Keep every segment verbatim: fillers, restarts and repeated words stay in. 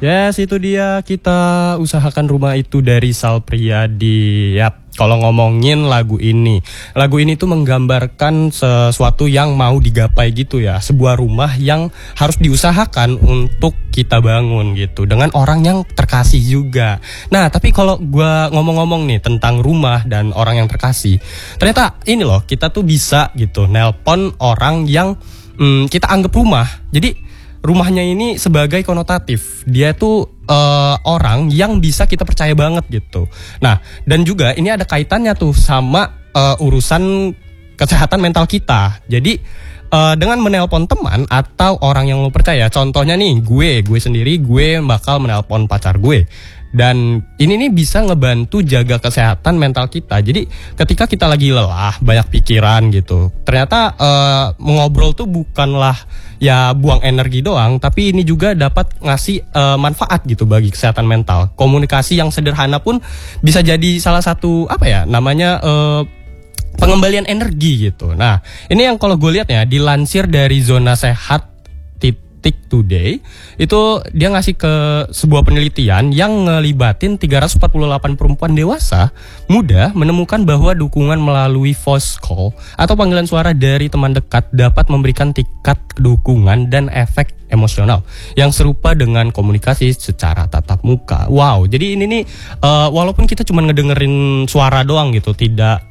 Yes, itu dia, kita usahakan rumah itu dari Sal Priadi. Yap, kalau ngomongin lagu ini, lagu ini tuh menggambarkan sesuatu yang mau digapai gitu ya, sebuah rumah yang harus diusahakan untuk kita bangun gitu, dengan orang yang terkasih juga. Nah, tapi kalau gue ngomong-ngomong nih tentang rumah dan orang yang terkasih, ternyata ini loh, kita tuh bisa gitu nelpon orang yang hmm, kita anggap rumah. Jadi rumahnya ini sebagai konotatif, dia tuh uh, orang yang bisa kita percaya banget gitu. Nah, dan juga ini ada kaitannya tuh sama uh, urusan kesehatan mental kita. Jadi uh, dengan menelpon teman atau orang yang lo percaya, contohnya nih gue, gue sendiri gue bakal menelpon pacar gue. Dan ini nih bisa ngebantu jaga kesehatan mental kita. Jadi ketika kita lagi lelah, banyak pikiran gitu, ternyata uh, mengobrol tuh bukanlah ya buang energi doang, tapi ini juga dapat ngasih uh, manfaat gitu bagi kesehatan mental. Komunikasi yang sederhana pun bisa jadi salah satu apa ya namanya uh, pengembalian energi gitu. Nah, ini yang kalau gue lihat ya, dilansir dari Zona Sehat Titik Today, itu dia ngasih ke sebuah penelitian yang ngelibatin tiga ratus empat puluh delapan perempuan dewasa muda, menemukan bahwa dukungan melalui voice call atau panggilan suara dari teman dekat dapat memberikan tingkat dukungan dan efek emosional yang serupa dengan komunikasi secara tatap muka. Wow, jadi ini nih uh, walaupun kita cuma ngedengerin suara doang gitu, tidak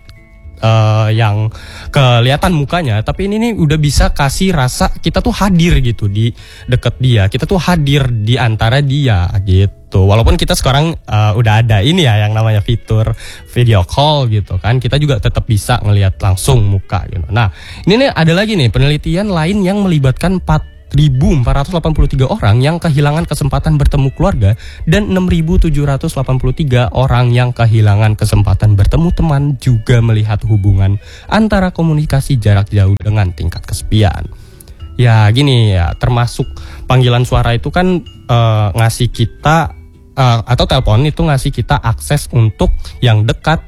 Uh, yang kelihatan mukanya, tapi ini nih udah bisa kasih rasa kita tuh hadir gitu di deket dia, kita tuh hadir di antara dia gitu. Walaupun kita sekarang uh, udah ada ini ya yang namanya fitur video call gitu kan, kita juga tetap bisa ngelihat langsung muka gitu. Nah, ini nih ada lagi nih penelitian lain yang melibatkan empat ribu empat ratus delapan puluh tiga orang yang kehilangan kesempatan bertemu keluarga dan enam ribu tujuh ratus delapan puluh tiga orang yang kehilangan kesempatan bertemu teman, juga melihat hubungan antara komunikasi jarak jauh dengan tingkat kesepian. Ya gini ya, termasuk panggilan suara itu kan uh, ngasih kita uh, atau telepon itu ngasih kita akses untuk yang dekat,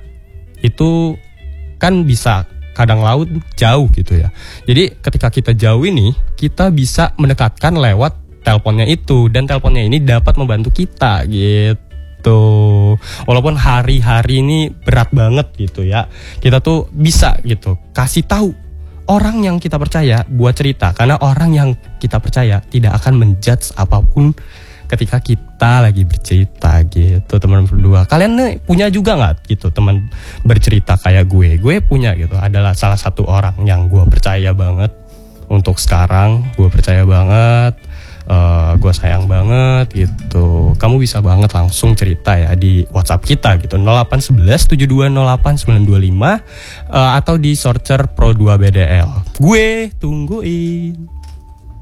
itu kan bisa kadang laut jauh gitu ya. Jadi ketika kita jauh ini, kita bisa mendekatkan lewat teleponnya itu, dan teleponnya ini dapat membantu kita gitu. Walaupun hari-hari ini berat banget gitu ya, kita tuh bisa gitu kasih tahu orang yang kita percaya buat cerita, karena orang yang kita percaya tidak akan menjudge apapun ketika kita lagi bercerita gitu. Teman berdua, kalian nih punya juga nggak gitu teman bercerita kayak gue? Gue punya gitu, adalah salah satu orang yang gue percaya banget untuk sekarang. Gue percaya banget, uh, gue sayang banget gitu. Kamu bisa banget langsung cerita ya di WhatsApp kita gitu, nol delapan satu satu tujuh dua nol delapan sembilan dua lima uh, atau di searcher Pro dua B D L. Gue tungguin.